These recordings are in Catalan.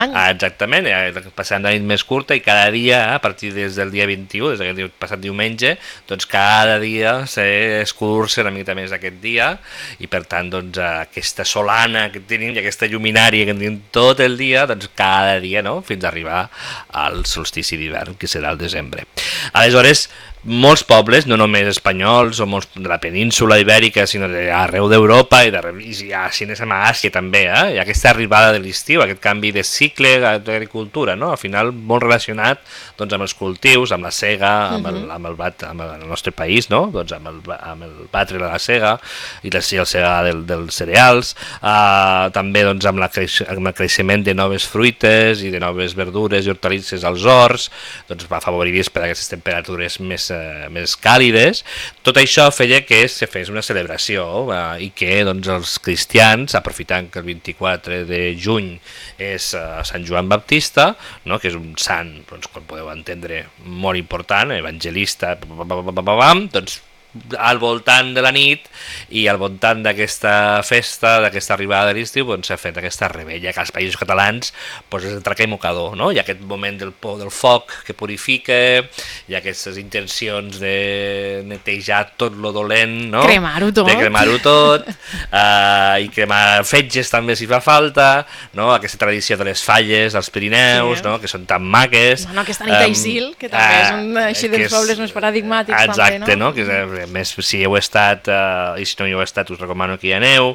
Exactament, passant la nit més curta i cada dia, a partir del dia 21, des d'aquest passat diumenge, doncs cada dia s'escurça una mica més aquest dia i per tant doncs aquesta solana que tenim i aquesta lluminària que tenim tot el dia, doncs cada dia, no?, fins a arribar al solstici d'hivern, que serà el desembre. Aleshores, molts pobles, no només espanyols o molts de la península ibèrica, sinó d'arreu d'Europa i si anem a Àsia també, hi ha aquesta arribada de l'estiu, aquest canvi de cicle d'agricultura, no? Al final molt relacionat doncs, amb els cultius, amb la sega, amb el nostre país, no? Doncs amb el batre de la sega i el sega dels cereals, també doncs, amb el creixement de noves fruites i de noves verdures i hortalisses als horts, doncs va afavorir per aquestes temperatures més càlides. Tot això feia que se fes una celebració i que doncs, els cristians, aprofitant que el 24 de juny és Sant Joan Baptista, no? Que és un sant, doncs, com podeu entendre, molt important, evangelista, doncs al voltant de la nit i al voltant d'aquesta festa, d'aquesta arribada de l'estiu, doncs s'ha fet aquesta rebella que als països catalans doncs és el traca i mocador, no? Hi ha aquest moment del foc que purifica, hi ha aquestes intencions de netejar tot lo dolent, no? Cremar-ho tot. De cremar-ho tot, i cremar fetges també si fa falta, no? Aquesta tradició de les falles als Pirineus, no? Que són tan maques. Bueno, aquesta nit a Isil, que també és un així dels pobles més paradigmàtics. Exacte, també, no? Que és, més si heu estat i si no hi heu estat us recomano que hi aneu.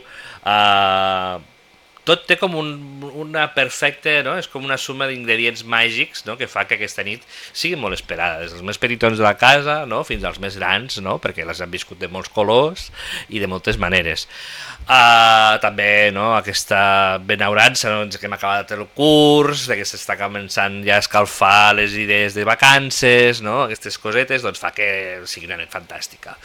Tot té com una perfecta, no? És com una suma d'ingredients màgics, no? Que fa que aquesta nit sigui molt esperada, des dels més petitons de la casa, no? Fins als més grans, no? Perquè les han viscut de molts colors i de moltes maneres. També, no? Aquesta benaurança, no? Que hem acabat el curs, que s'està començant ja a escalfar les idees de vacances, no? Aquestes cosetes, doncs fa que sigui una nit fantàstica.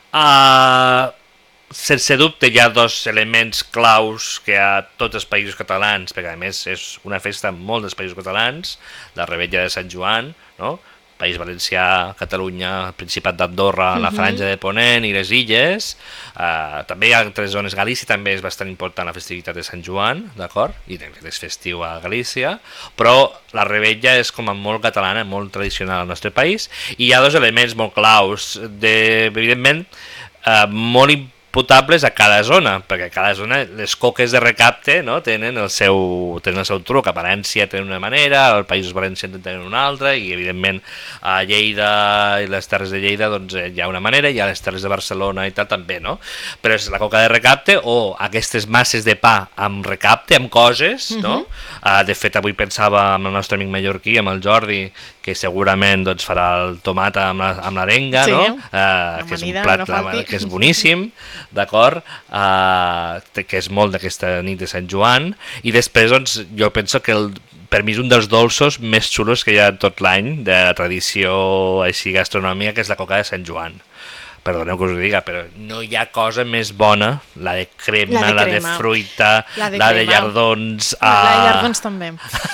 Sense dubte hi ha dos elements claus que hi ha a tots els països catalans, perquè a més és una festa en molts dels països catalans, la rebella de Sant Joan, no? País Valencià, Catalunya, Principat d'Andorra, la Franja de Ponent i les Illes. També hi ha altres zones. Galícia també és bastant important la festivitat de Sant Joan, d'acord? I és festiu a Galícia, però la rebella és com a molt catalana, molt tradicional al nostre país, i hi ha dos elements molt claus, evidentment, molt imputables a cada zona, perquè a cada zona les coques de recapte, no? tenen el seu truc. A València tenen una manera, al Països Valencians tenen una altra, i evidentment a Lleida i les Terres de Lleida doncs, hi ha una manera, i a les Terres de Barcelona i tal també, no? Però és la coca de recapte o aquestes masses de pa amb recapte, amb coses, no? De fet, avui pensava amb el nostre amic mallorquí, amb el Jordi, que segurament doncs, farà el tomat amb l'arenga, no? Que és un plat que és boníssim, d'acord? Que és molt d'aquesta nit de Sant Joan, i després doncs, jo penso que per mi és un dels dolços més xulos que hi ha tot l'any de la tradició així gastronòmica, que és la coca de Sant Joan. Perdoneu que us ho diga, però no hi ha cosa més bona, la de crema, la de fruita, la de llardons... La de llardons també.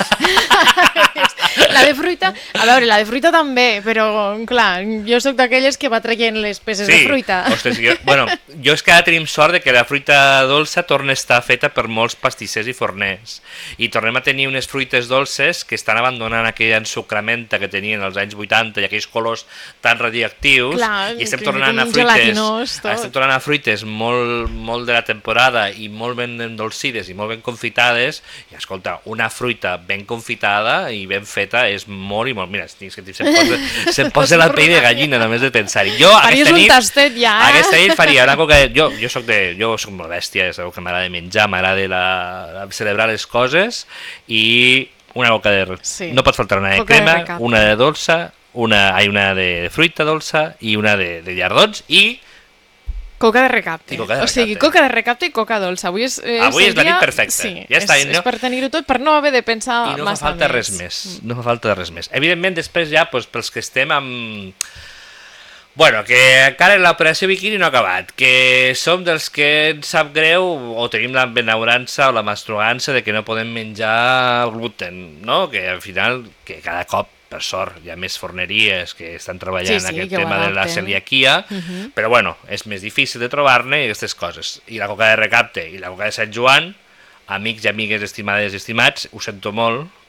La de fruita, a veure, la de fruita també, però clar, jo sóc d'aquelles que va traient les peces de fruita. Ostres, jo és que ara tenim sort de que la fruita dolça torna a estar feta per molts pastissers i forners, i tornem a tenir unes fruites dolces que estan abandonant aquella ensucramenta que tenien als anys 80 i aquells colors tan radioactius, i estem tornant a fruites molt de la temporada i molt ben endolcides i molt ben confitades, i escolta, una fruita ben confitada i ben feta és molt i molt... Mira, se'm posa la pell de gallina només de pensar-hi. Jo aquesta nit faria una coca... Jo soc molt bèstia, ja sabeu que m'agrada menjar, m'agrada celebrar les coses, i una coca de... No pot faltar una de crema, una de dolça, una de fruita dolça i una de llardons i... Coca de recapte. O sigui, coca de recapte i coca dolça. Avui és la nit perfecta. Sí, és per tenir-ho tot, per no haver de pensar massa més. I no fa falta res més. No fa falta res més. Evidentment, després ja, pels que estem amb... Bueno, que encara l'operació biquini no ha acabat, que som dels que ens sap greu o tenim la benaurança o la mastrogança de que no podem menjar gluten, no? Que al final, que cada cop, per sort, hi ha més forneries que estan treballant aquest tema de la celiaquia, però bueno, és més difícil de trobar-ne i aquestes coses. I la coca de recapte i la coca de Sant Joan amics i amigues estimades i estimats, ho sento molt,